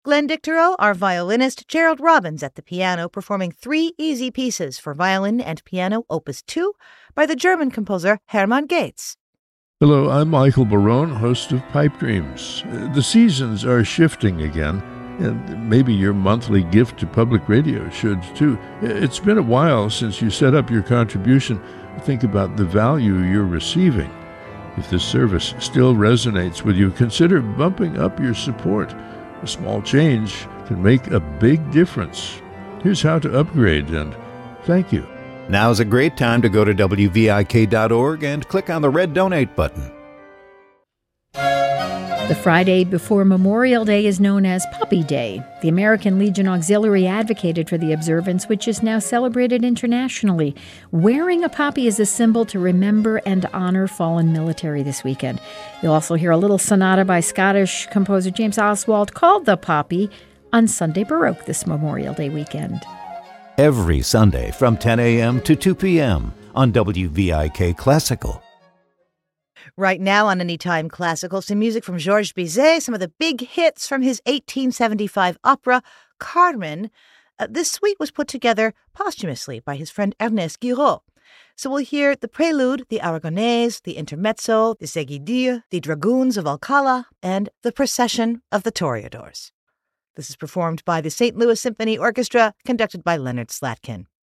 Glenn Dicterow, our violinist, Gerald Robbins at the piano, performing 3 easy pieces for violin and piano, Opus 2, by the German composer Hermann Gates. Hello, I'm Michael Barone, host of Pipe Dreams. The seasons are shifting again, and maybe your monthly gift to public radio should too. It's been a while since you set up your contribution. Think about the value you're receiving. If this service still resonates with you, consider bumping up your support. A small change can make a big difference. Here's how to upgrade, and thank you. Now's a great time to go to WVIK.org and click on the red donate button. The Friday before Memorial Day is known as Poppy Day. The American Legion Auxiliary advocated for the observance, which is now celebrated internationally. Wearing a poppy is a symbol to remember and honor fallen military this weekend. You'll also hear a little sonata by Scottish composer James Oswald called The Poppy on Sunday Baroque this Memorial Day weekend. Every Sunday from 10 a.m. to 2 p.m. on WVIK Classical. Right now on Anytime Classical, some music from Georges Bizet, some of the big hits from his 1875 opera, Carmen. This suite was put together posthumously by his friend Ernest Guiraud. So we'll hear the Prelude, the Aragonese, the Intermezzo, the Seguidilla, the Dragoons of Alcala, and the Procession of the Toreadors. This is performed by the St. Louis Symphony Orchestra, conducted by Leonard Slatkin.